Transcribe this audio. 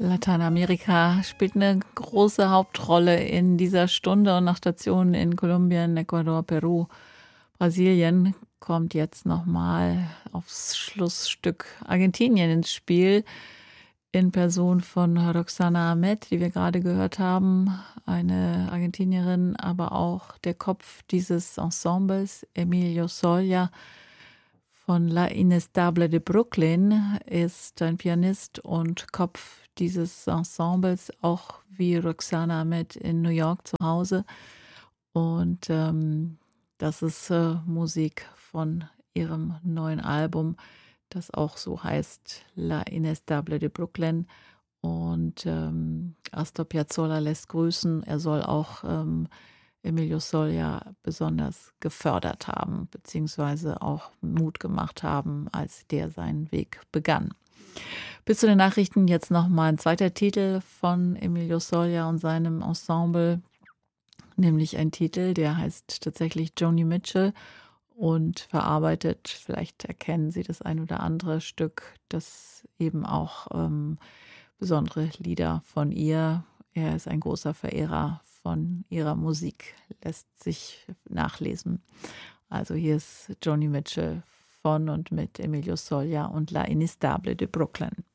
Lateinamerika spielt eine große Hauptrolle in dieser Stunde und nach Stationen in Kolumbien, Ecuador, Peru, Brasilien kommt jetzt nochmal aufs Schlussstück Argentinien ins Spiel in Person von Roxana Ahmed, die wir gerade gehört haben, eine Argentinierin, aber auch der Kopf dieses Ensembles, Emilio Solla von La Inestable de Brooklyn, ist ein Pianist und Kopf dieses Ensembles, auch wie Roxana Ahmed in New York zu Hause. Und das ist Musik von ihrem neuen Album, das auch so heißt, La Inestable de Brooklyn. Und Astor Piazzolla lässt grüßen. Er soll auch Emilio Solla besonders gefördert haben, beziehungsweise auch Mut gemacht haben, als der seinen Weg begann. Bis zu den Nachrichten jetzt nochmal ein zweiter Titel von Emilio Solla und seinem Ensemble, nämlich ein Titel, der heißt tatsächlich Joni Mitchell und verarbeitet, vielleicht erkennen Sie das ein oder andere Stück, das eben auch besondere Lieder von ihr. Er ist ein großer Verehrer von ihrer Musik, lässt sich nachlesen. Also hier ist Joni Mitchell von und mit Emilio Solla und La Inestable de Brooklyn.